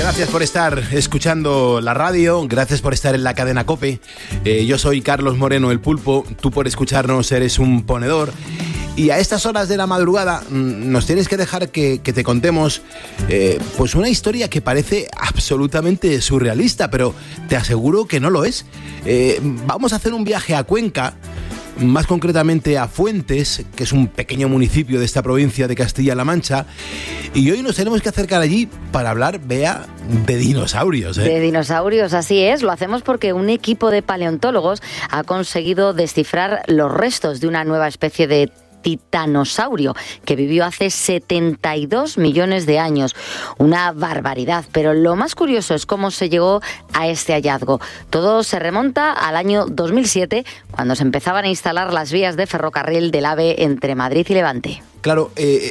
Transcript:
Gracias por estar escuchando la radio, gracias por estar en la cadena COPE. Yo soy Carlos Moreno, el Pulpo, tú por escucharnos eres un ponedor. Y a estas horas de la madrugada nos tienes que dejar que te contemos pues una historia que parece absolutamente surrealista, pero te aseguro que no lo es. Vamos a hacer un viaje a Cuenca, más concretamente a Fuentes, que es un pequeño municipio de esta provincia de Castilla-La Mancha, y hoy nos tenemos que acercar allí para hablar, Bea, de dinosaurios. De dinosaurios, así es. Lo hacemos porque un equipo de paleontólogos ha conseguido descifrar los restos de una nueva especie de titanosaurio que vivió hace 72 millones de años. Una barbaridad, pero lo más curioso es cómo se llegó a este hallazgo. Todo se remonta al año 2007, cuando se empezaban a instalar las vías de ferrocarril del AVE entre Madrid y Levante. Claro,